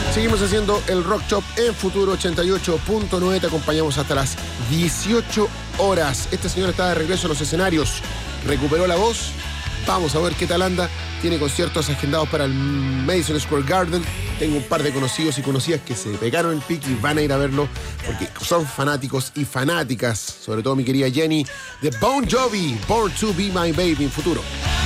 Seguimos haciendo el Rock Shop en Futuro 88.9. Te acompañamos hasta las 18 horas. Este señor está de regreso a los escenarios. Recuperó la voz. Vamos a ver qué tal anda. Tiene conciertos agendados para el Madison Square Garden. Tengo un par de conocidos y conocidas que se pegaron el pique y van a ir a verlo porque son fanáticos y fanáticas. Sobre todo mi querida Jenny de Bon Jovi, Born to Be My Baby en Futuro.